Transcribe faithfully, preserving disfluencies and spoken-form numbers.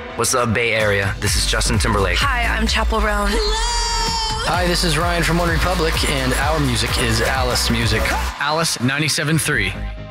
What's up, Bay Area? This is Justin Timberlake. Hi, I'm Chapel Roan. Hi, this is Ryan from One Republic, and our music is Alice Music. Alice ninety-seven point three.